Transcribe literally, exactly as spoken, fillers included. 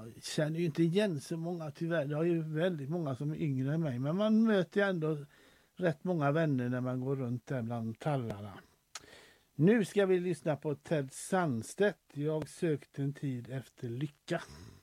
jag känner ju inte igen så många tyvärr. Det är ju väldigt många som är yngre än mig. Men man möter ju ändå rätt många vänner när man går runt där bland tallarna. Nu ska vi lyssna på Ted Sandstedt. Jag sökte en tid efter lycka.